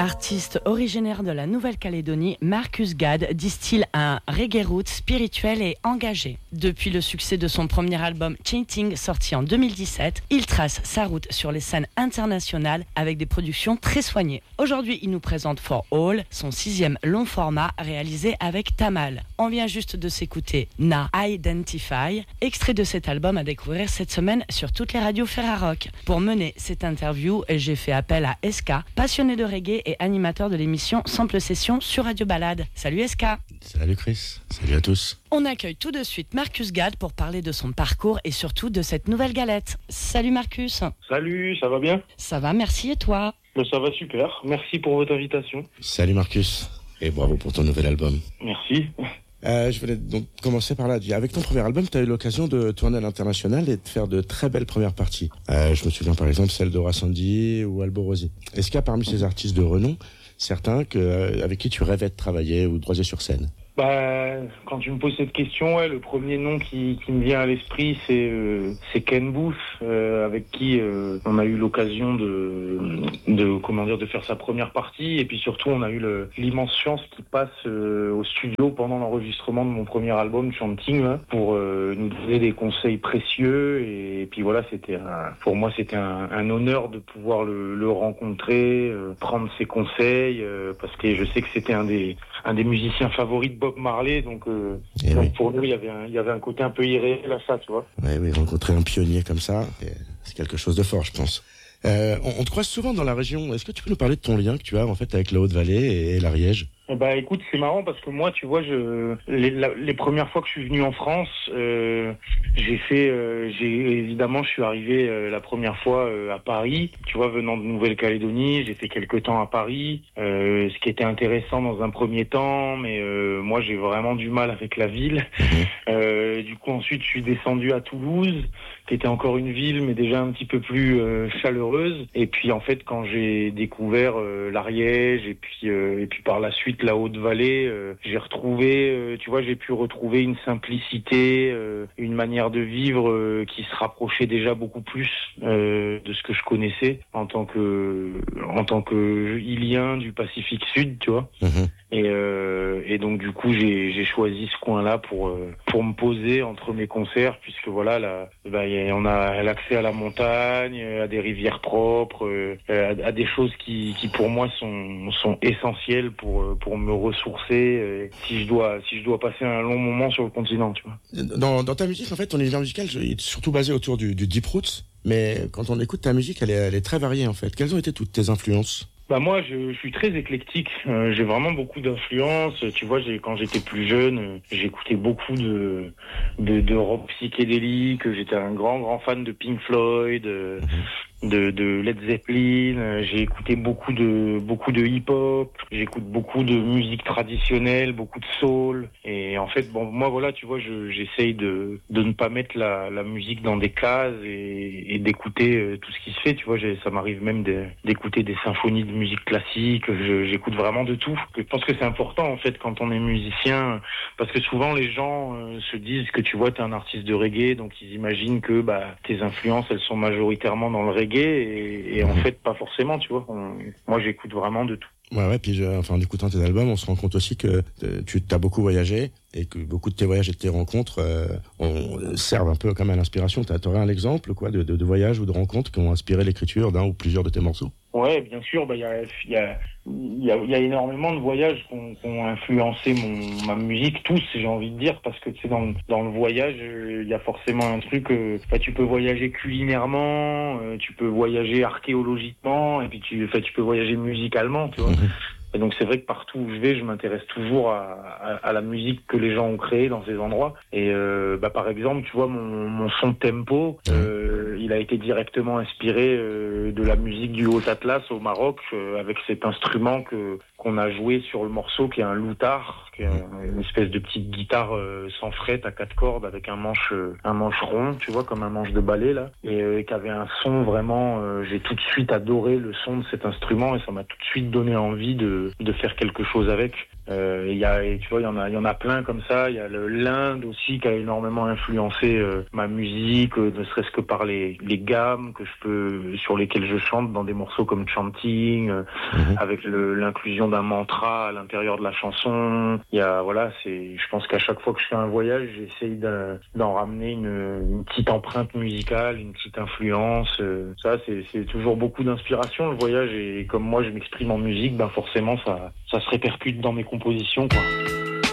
Artiste originaire de la Nouvelle-Calédonie, Marcus Gad distille un reggae roots spirituel et engagé. Depuis le succès de son premier album Chanting, sorti en 2017, il trace sa route sur les scènes internationales avec des productions très soignées. Aujourd'hui, il nous présente For All, son 6e long format réalisé avec Tamal. On vient juste de s'écouter Na Identify, extrait de cet album à découvrir cette semaine sur toutes les radios Ferrarock. Pour mener cette interview, j'ai fait appel à Eska, passionné de reggae et animateur de l'émission Sample Session sur Radio Balade. Salut Eska. Salut Chris, salut à tous. On accueille tout de suite Marcus Gad pour parler de son parcours et surtout de cette nouvelle galette. Salut Marcus. Salut, ça va bien ? Ça va, merci, et toi ? Ça va super, merci pour votre invitation. Salut Marcus, et bravo pour ton nouvel album. Merci. Je voulais donc commencer par là. Avec ton premier album, tu as eu l'occasion de tourner à l'international et de faire de très belles premières parties. Je me souviens par exemple celle de Sandy ou Alborosi. Est-ce qu'il y a parmi ces artistes de renom certains avec qui tu rêvais de travailler ou de croiser sur scène ? Quand tu me poses cette question, le premier nom qui me vient à l'esprit, c'est Ken Booth, avec qui on a eu l'occasion de faire sa première partie, et puis surtout on a eu l'immense chance qu'il passe au studio pendant l'enregistrement de mon premier album Chanting, là, pour nous donner des conseils précieux, et puis voilà, pour moi c'était un honneur de pouvoir le rencontrer, prendre ses conseils, parce que je sais que c'était un des musiciens favoris de Bob Marley, donc oui. Pour nous il y avait un côté un peu irréel à ça, tu vois. Oui, rencontrer un pionnier comme ça, c'est quelque chose de fort, je pense. On te croise souvent dans la région. Est-ce que tu peux nous parler de ton lien que tu as en fait avec la Haute-Vallée et l'Ariège ? Écoute, c'est marrant parce que moi, tu vois, les premières fois que je suis venu en France, évidemment, je suis arrivé la première fois à Paris. Tu vois, venant de Nouvelle-Calédonie, j'ai fait quelques temps à Paris, ce qui était intéressant dans un premier temps, mais moi, j'ai vraiment du mal avec la ville. Du coup, ensuite, je suis descendu à Toulouse, qui était encore une ville, mais déjà un petit peu plus chaleureuse. Et puis, en fait, quand j'ai découvert l'Ariège et puis par la suite la Haute-Vallée, j'ai pu retrouver une simplicité, une manière de vivre qui se rapprochait déjà beaucoup plus de ce que je connaissais en tant que Ilien du Pacifique Sud, tu vois. Et donc du coup j'ai choisi ce coin-là pour me poser entre mes concerts, puisque voilà on a l'accès à la montagne, à des rivières propres, à des choses qui pour moi sont essentielles pour me ressourcer si je dois passer un long moment sur le continent, tu vois. Dans ta musique en fait, ton univers musical est surtout basé autour du deep roots, mais quand on écoute ta musique, elle est très variée en fait. Quelles ont été toutes tes influences ? Moi, je suis très éclectique. J'ai vraiment beaucoup d'influences. Tu vois, quand j'étais plus jeune, j'écoutais beaucoup de rock psychédélique. J'étais un grand fan de Pink Floyd, de Led Zeppelin. J'ai écouté beaucoup de hip-hop. J'écoute beaucoup de musique traditionnelle, beaucoup de soul. Et en fait, moi, voilà, tu vois, j'essaye de ne pas mettre la musique dans des cases et d'écouter tout ce qui se fait. Tu vois, ça m'arrive même d'écouter des symphonies de musique classique. J'écoute vraiment de tout. Je pense que c'est important, en fait, quand on est musicien, parce que souvent les gens se disent que, tu vois, t'es un artiste de reggae, donc ils imaginent que tes influences, elles sont majoritairement dans le reggae, et en fait, pas forcément, tu vois. Moi, j'écoute vraiment de tout. Ouais, puis en écoutant tes albums, on se rend compte aussi que tu as beaucoup voyagé et que beaucoup de tes voyages et de tes rencontres servent un peu comme à l'inspiration. T'aurais un exemple de voyages ou de rencontres qui ont inspiré l'écriture d'un ou plusieurs de tes morceaux ? Ouais, bien sûr. Il y a énormément de voyages qui ont influencé ma musique, tous, j'ai envie de dire, parce que tu sais, dans le voyage, il y a forcément un truc. Tu peux voyager culinairement, tu peux voyager archéologiquement, et puis tu peux voyager musicalement, tu vois. Et donc c'est vrai que partout où je vais, je m'intéresse toujours à la musique que les gens ont créée dans ces endroits. Et par exemple, tu vois, mon son tempo, il a été directement inspiré de la musique du Haut Atlas au Maroc, avec cet instrument qu'on a joué sur le morceau, qui est un loutar, qui est une espèce de petite guitare sans fret à 4 cordes avec un manche rond, tu vois, comme un manche de ballet là, et qui avait un son vraiment. J'ai tout de suite adoré le son de cet instrument, et ça m'a tout de suite donné envie de faire quelque chose avec. Tu vois, il y en a plein comme ça. Il y a l'Inde aussi qui a énormément influencé ma musique, ne serait-ce que par les gammes sur lesquelles je chante dans des morceaux comme Chanting, avec l'inclusion d'un mantra à l'intérieur de la chanson. Je pense qu'à chaque fois que je fais un voyage, j'essaye d'en ramener une petite empreinte musicale, une petite influence. Ça, c'est toujours beaucoup d'inspiration, le voyage, et comme moi je m'exprime en musique, ben forcément ça se répercute dans mes compositions, quoi.